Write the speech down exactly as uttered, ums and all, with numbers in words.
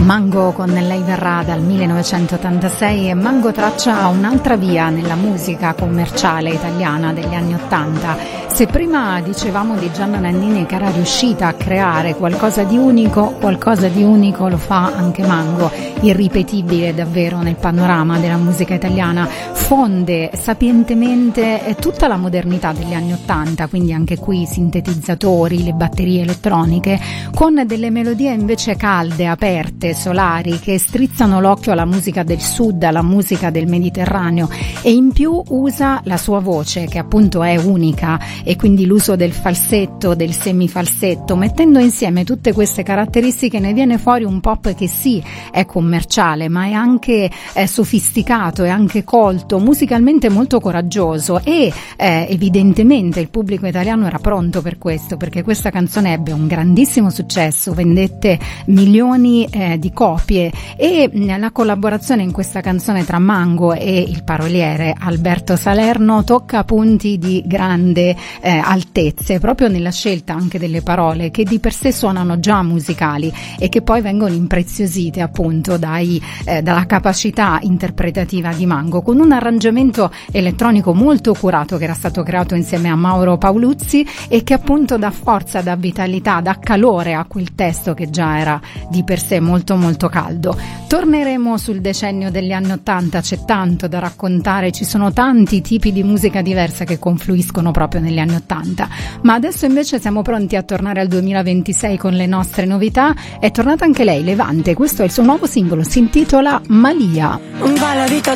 Mango con Lei verrà dal millenovecentottantasei, e Mango traccia un'altra via nella musica commerciale italiana degli anni Ottanta. Se prima dicevamo di Gianna Nannini che era riuscita a creare qualcosa di unico, qualcosa di unico lo fa anche Mango, irripetibile davvero nel panorama della musica italiana, fonde sapientemente tutta la modernità degli anni Ottanta, quindi anche qui sintetizzatori, le batterie elettroniche, con delle melodie invece calde, aperte, solari, che strizzano l'occhio alla musica del sud, alla musica del Mediterraneo, e in più usa la sua voce, che appunto è unica, e quindi l'uso del falsetto, del semifalsetto, mettendo insieme tutte queste caratteristiche ne viene fuori un pop che sì, è commerciale, ma è anche è sofisticato, è anche colto, musicalmente molto coraggioso, e eh, evidentemente il pubblico italiano era pronto per questo, perché questa canzone ebbe un grandissimo successo, vendette milioni eh, di copie, e mh, la collaborazione in questa canzone tra Mango e il paroliere Alberto Salerno tocca punti di grande eh, altezze, proprio nella scelta anche delle parole, che di per sé suonano già musicali e che poi vengono impreziosite appunto dai, eh, dalla capacità interpretativa di Mango, con un arrangiamento elettronico molto curato che era stato creato insieme a Mauro Paoluzzi, e che appunto dà forza, dà vitalità, dà calore a quel testo che già era di per sé molto molto caldo. Torneremo sul decennio degli anni Ottanta, c'è tanto da raccontare, ci sono tanti tipi di musica diversa che confluiscono proprio negli anni Ottanta, ma adesso invece siamo pronti a tornare al duemilaventisei con le nostre novità. È tornata anche lei, Levante, questo è il suo nuovo singolo, si intitola Malia. Va la vita